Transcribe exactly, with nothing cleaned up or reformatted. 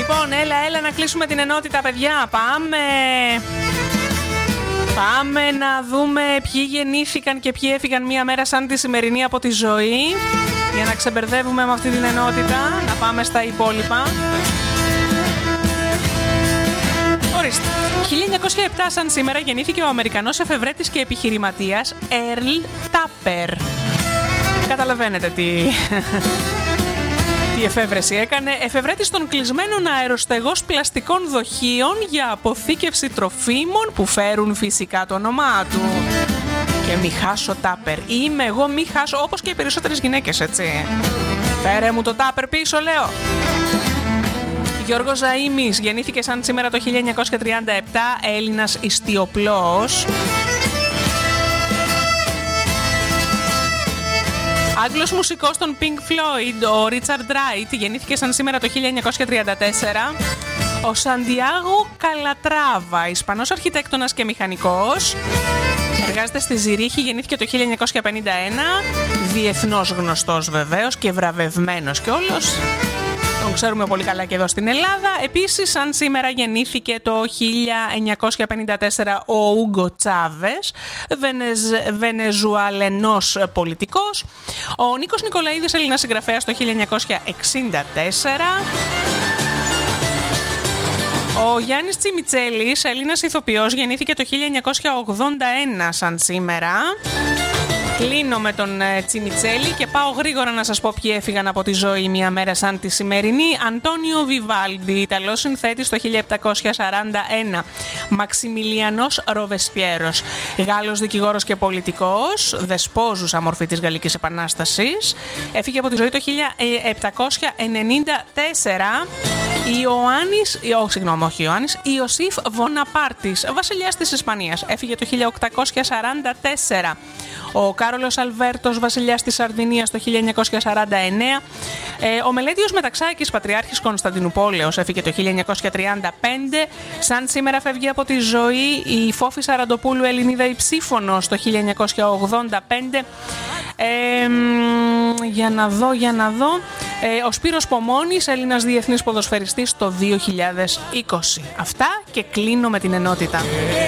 Λοιπόν, έλα, έλα να κλείσουμε την ενότητα, παιδιά. Πάμε. Πάμε να δούμε ποιοι γεννήθηκαν και ποιοι έφυγαν μία μέρα σαν τη σημερινή από τη ζωή, για να ξεμπερδεύουμε με αυτή την ενότητα. Να πάμε στα υπόλοιπα. Ορίστε. χίλια εννιακόσια επτά σαν σήμερα γεννήθηκε ο Αμερικανός εφευρέτης και επιχειρηματίας Earl Tupper. Καταλαβαίνετε τι... τι εφεύρεση έκανε. Εφευρέτης των κλεισμένων αεροστεγός πλαστικών δοχείων για αποθήκευση τροφίμων που φέρουν φυσικά το όνομά του. Και μη χάσω Τάπερ. Είμαι εγώ μη χάσω, όπως και οι περισσότερες γυναίκες, έτσι. Φέρε μου το Τάπερ πίσω, λέω. Γιώργος Ζαΐμης γεννήθηκε σαν σήμερα το χίλια εννιακόσια τριάντα επτά, Έλληνας ιστιοπλώος. Άγγλος μουσικός των Pink Floyd, ο Ρίτσαρντ Ράιτ, γεννήθηκε σαν σήμερα το χίλια εννιακόσια τριάντα τέσσερα. Ο Σαντιάγο Καλατράβα, Ισπανός αρχιτέκτονας και μηχανικός. Εργάζεται στη Ζηρίχη, γεννήθηκε το χίλια εννιακόσια πενήντα ένα. Διεθνώς γνωστός βεβαίως και βραβευμένος κιόλας. Τον ξέρουμε πολύ καλά και εδώ στην Ελλάδα. Επίσης, σαν σήμερα γεννήθηκε το χίλια εννιακόσια πενήντα τέσσερα ο Ούγκο Τσάβες, Βενεζ, Βενεζουαλενός πολιτικός. Ο Νίκος Νικολαίδης, Έλληνας συγγραφέας, το χίλια εννιακόσια εξήντα τέσσερα. Ο Γιάννης Τσιμιτσέλης, Έλληνας ηθοποιός, γεννήθηκε το χίλια εννιακόσια ογδόντα ένα σαν σήμερα. Κλείνω με τον Τσιμιτσέλη και πάω γρήγορα να σας πω ποιοι έφυγαν από τη ζωή μια μέρα σαν τη σημερινή. Αντώνιο Βιβάλντι, Ιταλός συνθέτης, το χίλια επτακόσια σαράντα ένα. Μαξιμιλιανός Ροβεσπιέρος, Γάλλος δικηγόρος και πολιτικός, δεσπόζουσα μορφή της Γαλλικής Επανάστασης. Έφυγε από τη ζωή το χίλια επτακόσια ενενήντα τέσσερα. Ιωάννης, oh, συγγνώμη, όχι Ιωάννης, Ιωσήφ Βοναπάρτης, βασιλιάς της Ισπανίας. Έφυγε το χίλια οκτακόσια σαράντα τέσσερα. Ο Κάρολος Αλβέρτος, βασιλιάς της Σαρδινίας, το χίλια εννιακόσια σαράντα εννέα. Ε, ο Μελέτιος Μεταξάκης, πατριάρχης Κωνσταντινουπόλεως, έφυγε το χίλια εννιακόσια τριάντα πέντε. Σαν σήμερα φεύγει από τη ζωή η Φόφη Σαραντοπούλου, Ελληνίδα υψήφωνος, το χίλια εννιακόσια ογδόντα πέντε. Ε, για να δω, για να δω. Ε, ο Σπύρος Πομώνης, Έλληνας διεθνής ποδοσφαιριστής, το δύο χιλιάδες είκοσι. Αυτά και κλείνω με την ενότητα.